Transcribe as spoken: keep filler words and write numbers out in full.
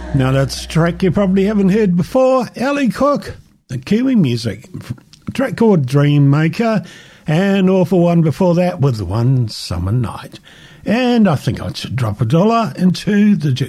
Now that's a track you probably haven't heard before. Ellie Cook, the Kiwi music. A track called Dream Maker, and awful one before that with One Summer Night. And I think I should drop a dollar into the